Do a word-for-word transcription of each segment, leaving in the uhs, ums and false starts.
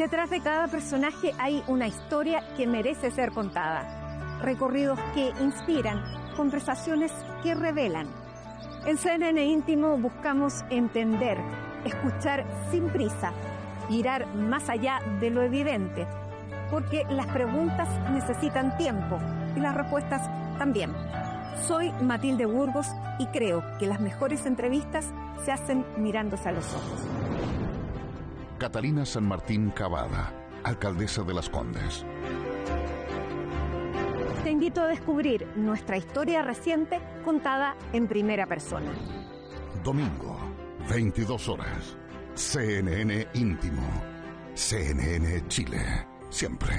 Detrás de cada personaje hay una historia que merece ser contada. Recorridos que inspiran, conversaciones que revelan. En C N N Íntimo buscamos entender, escuchar sin prisa, mirar más allá de lo evidente, porque las preguntas necesitan tiempo y las respuestas también. Soy Matilde Burgos y creo que las mejores entrevistas se hacen mirándose a los ojos. Catalina San Martín Cavada, alcaldesa de Las Condes. Te invito a descubrir nuestra historia reciente contada en primera persona. Domingo, veintidós horas. C N N Íntimo. C N N Chile. Siempre.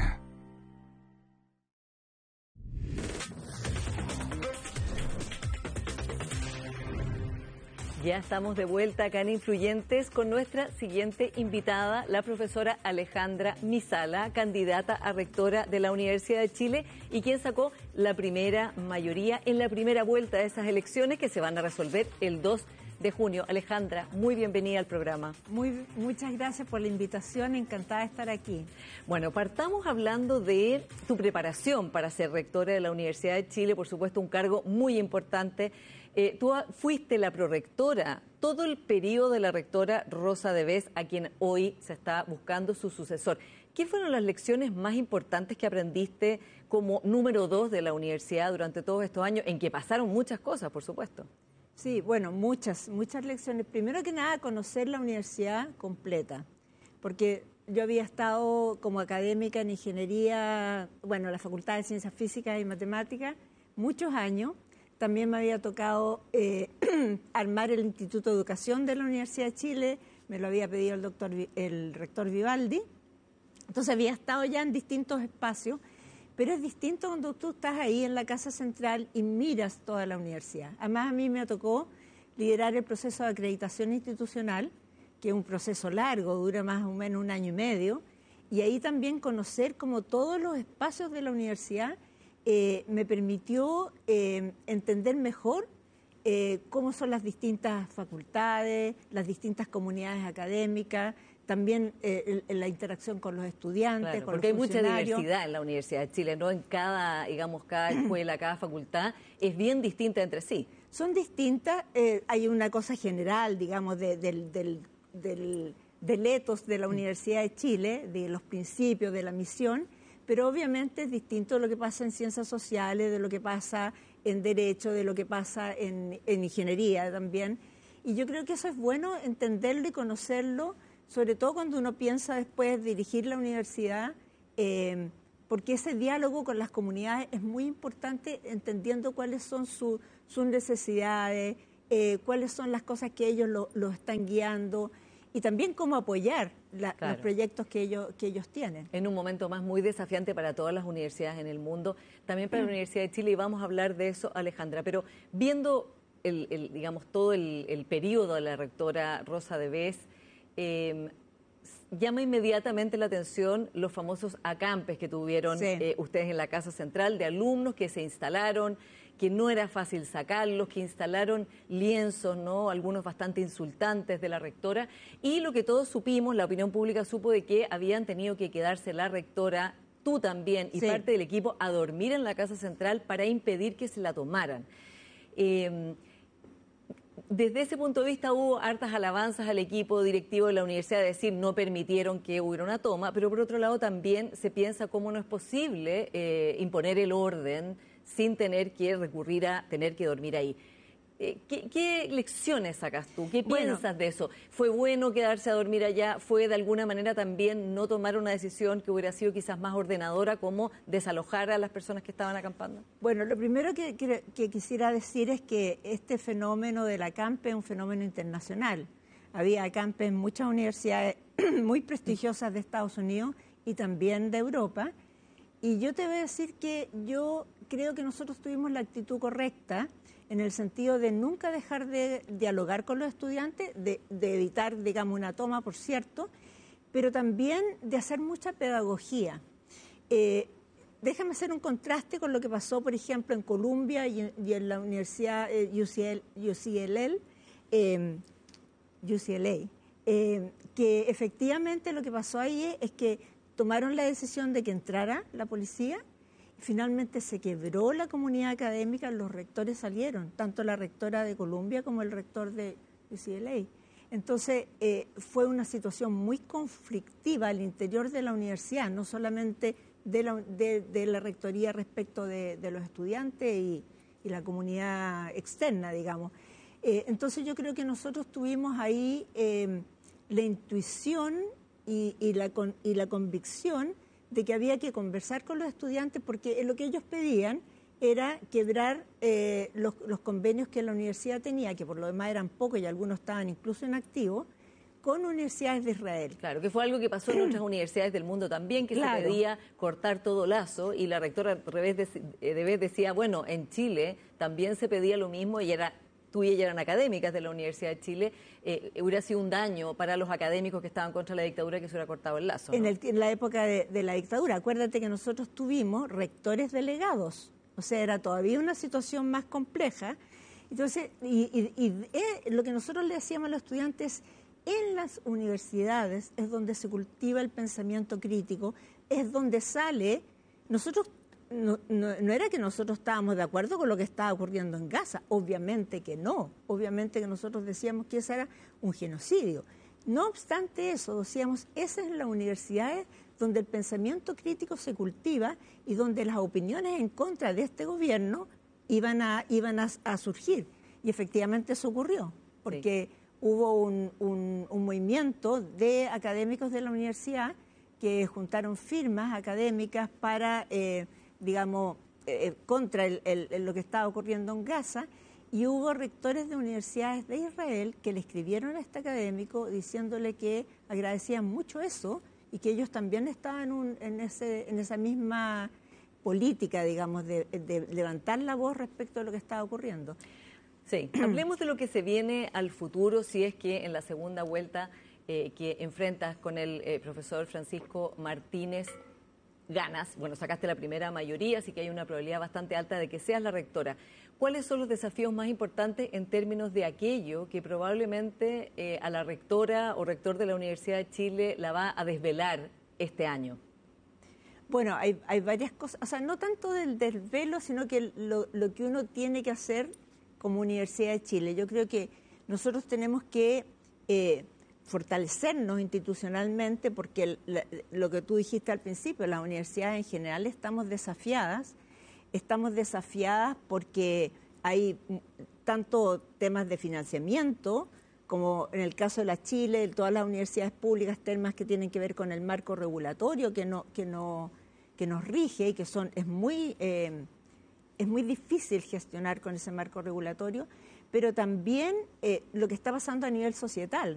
Ya estamos de vuelta acá en Influyentes con nuestra siguiente invitada, la profesora Alejandra Misala, candidata a rectora de la Universidad de Chile y quien sacó la primera mayoría en la primera vuelta de esas elecciones que se van a resolver el dos de junio. Alejandra, muy bienvenida al programa. Muy, muchas gracias por la invitación, encantada de estar aquí. Bueno, partamos hablando de tu preparación para ser rectora de la Universidad de Chile, por supuesto un cargo muy importante. Eh, tú fuiste la prorectora todo el periodo de la rectora Rosa Devés, a quien hoy se está buscando su sucesor. ¿Qué fueron las lecciones más importantes que aprendiste como número dos de la universidad durante todos estos años, en que pasaron muchas cosas, por supuesto? Sí, bueno, muchas, muchas lecciones. Primero que nada, conocer la universidad completa, porque yo había estado como académica en ingeniería, bueno, la Facultad de Ciencias Físicas y Matemáticas, muchos años. También me había tocado eh, armar el Instituto de Educación de la Universidad de Chile, me lo había pedido el, doctor, el rector Vivaldi. Entonces había estado ya en distintos espacios, pero es distinto cuando tú estás ahí en la Casa Central y miras toda la universidad. Además, a mí me tocó liderar el proceso de acreditación institucional, que es un proceso largo, dura más o menos un año y medio, y ahí también conocer como todos los espacios de la universidad eh, me permitió eh, entender mejor eh, cómo son las distintas facultades, las distintas comunidades académicas, también eh, el, la interacción con los estudiantes, claro, con porque los hay mucha funcionarios. diversidad en la Universidad de Chile, ¿no? En cada, digamos, cada escuela, cada facultad es bien distinta entre sí. Son distintas, eh, hay una cosa general, digamos, de, del, del, del, del ethos de la Universidad de Chile, de los principios, de la misión, pero obviamente es distinto de lo que pasa en ciencias sociales, de lo que pasa en derecho, de lo que pasa en, en ingeniería también. Y yo creo que eso es bueno entenderlo y conocerlo, sobre todo cuando uno piensa después dirigir la universidad, eh, porque ese diálogo con las comunidades es muy importante, entendiendo cuáles son su, sus necesidades, eh, cuáles son las cosas que ellos lo, lo están guiando y también cómo apoyar la, claro. los proyectos que ellos, que ellos tienen. En un momento más muy desafiante para todas las universidades en el mundo, también para mm. la Universidad de Chile, y vamos a hablar de eso, Alejandra, pero viendo el, el, digamos, todo el, el periodo de la rectora Rosa Devés, Eh, llama inmediatamente la atención los famosos acampes que tuvieron sí. eh, ustedes en la Casa Central, de alumnos que se instalaron, que no era fácil sacarlos, que instalaron lienzos, ¿no? Algunos bastante insultantes de la rectora, y lo que todos supimos, la opinión pública supo, de que habían tenido que quedarse la rectora, tú también, y sí. parte del equipo, a dormir en la Casa Central para impedir que se la tomaran. Eh, Desde ese punto de vista hubo hartas alabanzas al equipo directivo de la universidad, de decir, no permitieron que hubiera una toma, pero por otro lado también se piensa cómo no es posible eh, imponer el orden sin tener que recurrir a tener que dormir ahí. Eh, ¿qué, ¿Qué lecciones sacas tú? ¿Qué piensas bueno, de eso? ¿Fue bueno quedarse a dormir allá? ¿Fue de alguna manera también no tomar una decisión que hubiera sido quizás más ordenadora, como desalojar a las personas que estaban acampando? Bueno, lo primero que, que, que quisiera decir es que este fenómeno del acampe es un fenómeno internacional. Había acampe en muchas universidades muy prestigiosas de Estados Unidos y también de Europa. Y yo te voy a decir que yo creo que nosotros tuvimos la actitud correcta, en el sentido de nunca dejar de dialogar con los estudiantes, de, de evitar, digamos, una toma, por cierto, pero también de hacer mucha pedagogía. Eh, déjame hacer un contraste con lo que pasó, por ejemplo, en Columbia y, y en la Universidad eh, U C L A, eh, U C L A eh, que efectivamente lo que pasó ahí es, es que tomaron la decisión de que entrara la policía. Finalmente se quebró la comunidad académica, los rectores salieron, tanto la rectora de Columbia como el rector de U C L A. Entonces eh, fue una situación muy conflictiva al interior de la universidad, no solamente de la, de, de la rectoría respecto de, de los estudiantes y, y la comunidad externa, digamos. Eh, entonces yo creo que nosotros tuvimos ahí eh, la intuición y, y, la, con, y la convicción de que había que conversar con los estudiantes, porque lo que ellos pedían era quebrar eh, los, los convenios que la universidad tenía, que por lo demás eran pocos y algunos estaban incluso en activo, con universidades de Israel. Claro, que fue algo que pasó en otras universidades del mundo también, que claro. se pedía cortar todo lazo, y la rectora de vez decía, bueno, en Chile también se pedía lo mismo, y era... tú y ella eran académicas de la Universidad de Chile, eh, hubiera sido un daño para los académicos que estaban contra la dictadura que se hubiera cortado el lazo, ¿no? En, el, en la época de, de la dictadura, acuérdate que nosotros tuvimos rectores delegados, o sea, era todavía una situación más compleja. Entonces, y, y, y eh, lo que nosotros le decíamos a los estudiantes, en las universidades es donde se cultiva el pensamiento crítico, es donde sale, nosotros No, no, no era que nosotros estábamos de acuerdo con lo que estaba ocurriendo en Gaza, obviamente que no, obviamente que nosotros decíamos que ese era un genocidio. No obstante eso, decíamos, esa es la universidad donde el pensamiento crítico se cultiva y donde las opiniones en contra de este gobierno iban a, iban a, a surgir. Y efectivamente eso ocurrió, porque sí. hubo un, un, un movimiento de académicos de la universidad que juntaron firmas académicas para... Eh, digamos, eh, contra el, el, lo que estaba ocurriendo en Gaza, y hubo rectores de universidades de Israel que le escribieron a este académico diciéndole que agradecían mucho eso y que ellos también estaban un, en, ese, en esa misma política, digamos, de, de levantar la voz respecto a lo que estaba ocurriendo. Sí, hablemos de lo que se viene al futuro, si es que en la segunda vuelta eh, que enfrentas con el eh, profesor Francisco Martínez ganas, bueno, sacaste la primera mayoría, así que hay una probabilidad bastante alta de que seas la rectora. ¿Cuáles son los desafíos más importantes en términos de aquello que probablemente eh, a la rectora o rector de la Universidad de Chile la va a desvelar este año? Bueno, hay, hay varias cosas, o sea, no tanto del desvelo, sino que lo, lo que uno tiene que hacer como Universidad de Chile. Yo creo que nosotros tenemos que... Eh, fortalecernos institucionalmente, porque el, la, lo que tú dijiste al principio, las universidades en general estamos desafiadas, estamos desafiadas porque hay tanto temas de financiamiento, como en el caso de la Chile, todas las universidades públicas, temas que tienen que ver con el marco regulatorio que, no, que, no, que nos rige y que son, es muy, eh, es muy difícil gestionar con ese marco regulatorio, pero también eh, lo que está pasando a nivel societal.